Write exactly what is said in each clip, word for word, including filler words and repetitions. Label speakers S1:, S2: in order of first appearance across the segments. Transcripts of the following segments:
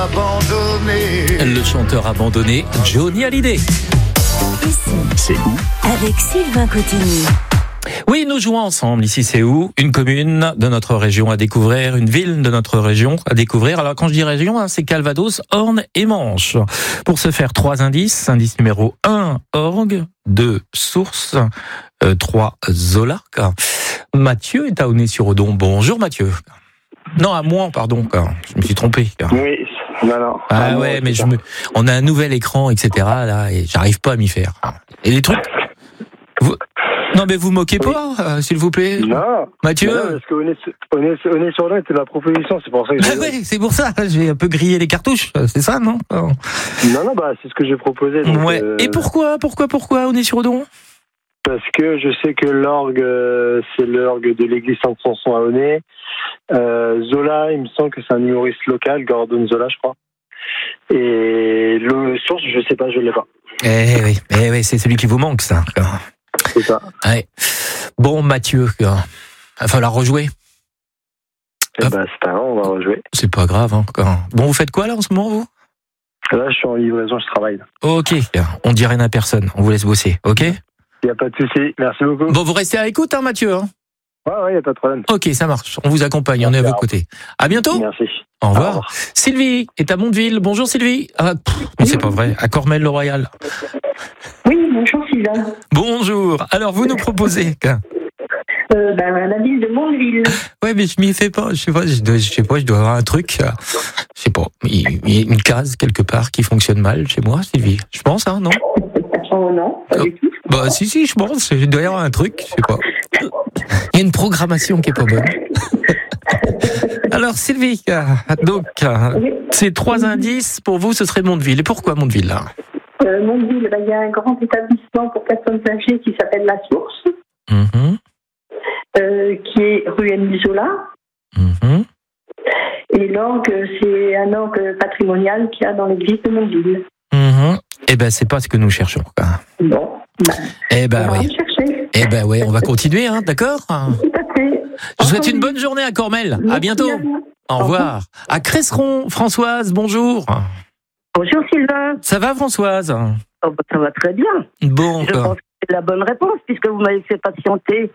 S1: Abandonné.
S2: Le chanteur abandonné, Johnny Hallyday.
S3: Ici,
S1: C'est où?
S3: avec Sylvain Cotigny.
S2: Oui, nous jouons ensemble. Ici, c'est où? Une commune de notre région à découvrir, une ville de notre région à découvrir. Alors, quand je dis région, hein, c'est Calvados, Orne et Manche. Pour ce faire, trois indices. Indice numéro un, orgue. deux, source. Euh, trois, Zola. Mathieu est à Aulnay-sur-Odon. Bonjour, Mathieu. Non, à moi, pardon. Je me suis trompé.
S4: Oui, non, non.
S2: Ah,
S4: ah
S2: ouais,
S4: non,
S2: mais je me... on a un nouvel écran, et cetera. Là, et j'arrive pas à m'y faire. Et les trucs. Vous... Non, mais vous moquez pas, euh, s'il vous plaît.
S4: Non.
S2: Mathieu.
S4: Non, parce qu'on est, on est, on est sur l'un, c'était ma proposition, c'est pour ça que
S2: Ah
S4: j'ai.
S2: ouais, c'est pour ça. J'ai un peu grillé les cartouches. C'est ça, non?
S4: Non, non, bah c'est ce que j'ai proposé. Donc,
S2: Ouais.
S4: euh,
S2: Et pourquoi, pourquoi, pourquoi on est sur Odon?
S4: Parce que je sais que l'orgue, euh, c'est l'orgue de l'église Saint-Samson à Aulnay. Euh, Zola, il me semble que c'est un humoriste local, Gordon Zola, je crois. Et le source, je sais pas, je l'ai pas.
S2: Eh oui, eh oui, c'est celui qui vous manque, ça.
S4: C'est ça.
S2: Ouais. Bon, Mathieu, il va falloir rejouer.
S4: Et
S2: Hop.
S4: bah c'est un, on va rejouer.
S2: C'est pas grave, hein. Bon, vous faites quoi là en ce moment, vous?
S4: Là, je suis en livraison, je travaille.
S2: Ok, on dit rien à personne. On vous laisse bosser, ok?
S4: Il n'y a pas de souci. Merci beaucoup.
S2: Bon, vous restez à l'écoute, hein, Mathieu, hein?
S4: Ouais, ouais, il n'y a pas de problème.
S2: Ok, ça marche. On vous accompagne, on est à votre côté. À bientôt.
S4: Merci.
S2: Au revoir.
S4: Au revoir.
S2: Sylvie est à Mondeville. Bonjour Sylvie. Ah, pff, non, c'est pas vrai. À Cormel-le-Royal.
S5: Oui, bonjour Sylvain.
S2: Bonjour. Alors, vous nous proposez qu'un-
S5: Euh, ben, la ville de Mondeville.
S2: Ouais, mais je m'y fais pas. Je sais pas. Je, dois, je sais pas. Je dois avoir un truc. euh, Je sais pas. Il il y a une case quelque part qui fonctionne mal chez moi, Sylvie. Je pense, hein, non?
S5: Oh non, pas du tout.
S2: Bah, si, si, je pense. Il doit y avoir un truc. Je sais pas. Il y a une programmation qui est pas bonne. Alors, Sylvie, euh, donc, euh,
S5: Oui.
S2: ces trois indices pour vous, ce serait Mondeville. Et pourquoi Mondeville là?
S5: Euh, Mondeville, ben, il y a un grand établissement pour personnes âgées qui s'appelle La Source,
S2: Mhm,
S5: euh, qui est rue Émile Zola.
S2: mhm.
S5: Et l'orgue, c'est un orgue patrimonial qu'il y a dans l'église de Mondeville.
S2: Mhm. Eh ben, c'est pas ce que nous cherchons. Quoi.
S5: Bon, ben,
S2: Eh
S5: on
S2: ben,
S5: va
S2: oui.
S5: le chercher.
S2: Eh ben, oui, on va continuer, hein, d'accord?
S5: Tout à fait.
S2: Je vous souhaite une bonne journée à Cormel. À bientôt. Au revoir. À Cresseron, Françoise, bonjour.
S5: Bonjour Sylvain.
S2: Ça va, Françoise?
S5: Oh, ben, ça va très bien.
S2: Bon.
S5: Je
S2: quoi.
S5: pense que c'est la bonne réponse puisque vous m'avez fait patienter.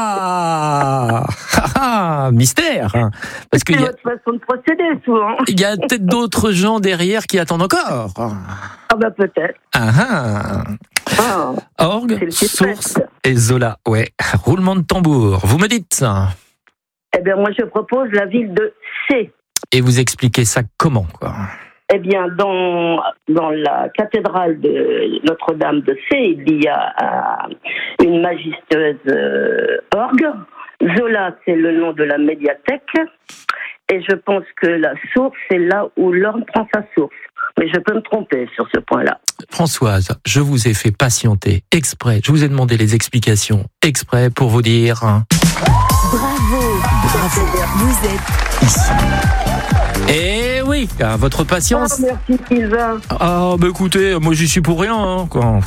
S2: Ah, ah, ah, mystère. hein. Parce
S5: C'est
S2: qu'il y a,
S5: votre façon de procéder souvent.
S2: il y a peut-être d'autres gens derrière qui attendent encore.
S5: Ah ben peut-être.
S2: Ah, ah.
S5: Ah.
S2: Orgue,
S5: C'est le suspense.
S2: source et Zola. Ouais. Roulement de tambour. Vous me dites ça.
S5: Eh bien, moi, je propose la ville de C.
S2: Et vous expliquez ça comment, quoi?
S5: Eh bien, dans, dans la cathédrale de Notre-Dame de C, il y a euh, une majestueuse euh, orgue. Zola, c'est le nom de la médiathèque. Et je pense que la source, c'est là où l'orgue prend sa source. Mais je peux me tromper sur ce point-là.
S2: Françoise, je vous ai fait patienter exprès. Je vous ai demandé les explications exprès pour vous dire. hein.
S3: Bravo, bravo. Vous êtes ici.
S2: Eh oui, à votre
S5: Oh,
S2: patience.
S5: merci Sylvain.
S2: Ah, bah écoutez, moi j'y suis pour rien. Hein, quoi.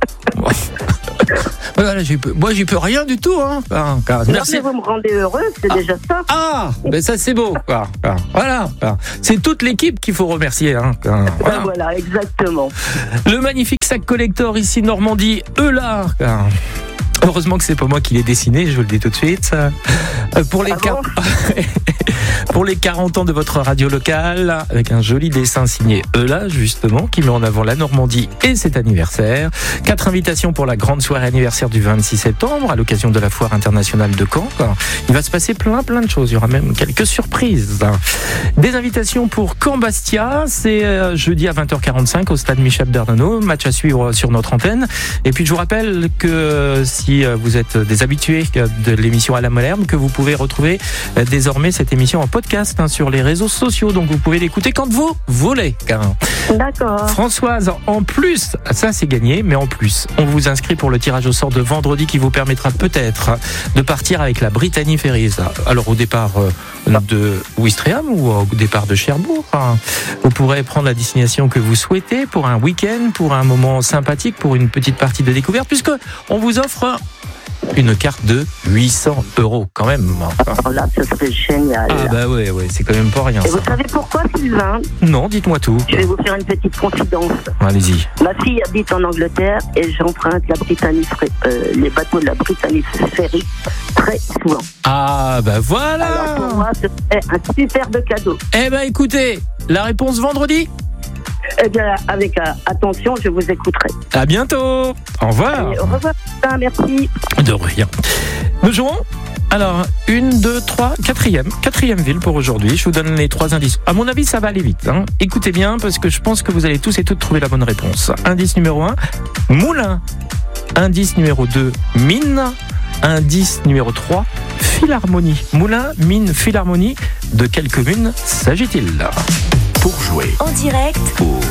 S2: Voilà, j'y peux, moi j'y peux rien du tout. Hein. Ah, car-
S5: Non,
S2: merci.
S5: mais vous me rendez heureux, c'est déjà ça.
S2: Ah, ben ça c'est beau. Quoi. Ah, Voilà, Ah, c'est toute l'équipe qu'il faut remercier. Hein. Ah,
S5: Ben
S2: Voilà.
S5: voilà, exactement.
S2: Le magnifique sac collector ici Normandie, Eula. Ah. Heureusement que c'est pas moi qui l'ai dessiné, je vous le dis tout de suite. Euh, Pour les,
S5: Ah
S2: quar-
S5: bon
S2: Pour les quarante ans de votre radio locale, avec un joli dessin signé Eula, justement, qui met en avant la Normandie et cet anniversaire. Quatre invitations pour la grande soirée anniversaire du vingt-six septembre, à l'occasion de la foire internationale de Caen. Il va se passer plein plein de choses, il y aura même quelques surprises. Des invitations pour Caen-Bastia, c'est euh, jeudi à vingt heures quarante-cinq au stade Michel Bernano, match à suivre sur notre antenne. Et puis je vous rappelle que euh, si vous êtes des habitués de l'émission à la moderne, que vous pouvez retrouver euh, désormais cette émission en podcast hein, sur les réseaux sociaux, donc vous pouvez l'écouter quand vous voulez. Car...
S5: D'accord.
S2: Françoise, en plus, ça c'est gagné, mais en plus, on vous inscrit pour le tirage au sort de vendredi qui vous permettra peut-être de partir avec la Brittany Ferries. Alors au départ euh, de Ouistreham ou au départ de Cherbourg, hein, vous pourrez prendre la destination que vous souhaitez pour un week-end, pour un moment sympathique, pour une petite partie de découverte, puisque on vous offre une carte de huit cents euros quand même.
S5: Alors là, ce serait génial.
S2: Ah bah ouais, ouais, c'est quand même pas rien.
S5: Et
S2: Ça.
S5: vous savez pourquoi, Sylvain?
S2: Non, dites-moi tout.
S5: Je vais vous faire une petite confidence.
S2: Allez-y.
S5: Ma fille habite en Angleterre et j'emprunte la Britannique, euh, les bateaux de la Britannique Ferry très souvent.
S2: Ah bah voilà.
S5: Alors pour moi, ce serait un superbe cadeau.
S2: Eh ben écoutez, la réponse vendredi.
S5: Eh bien, avec euh, attention, je vous écouterai.
S2: À bientôt. Au revoir.
S5: Et au revoir, merci.
S2: De rien. Nous jouons. Alors, une, deux, trois, quatrième. Quatrième ville pour aujourd'hui. Je vous donne les trois indices. À mon avis, ça va aller vite. Hein. Écoutez bien, parce que je pense que vous allez tous et toutes trouver la bonne réponse. Indice numéro un, moulin. Indice numéro deux, mine. Indice numéro trois, philharmonie. Moulin, mine, philharmonie. De quelle commune s'agit-il ?
S1: Pour jouer
S3: En direct
S1: au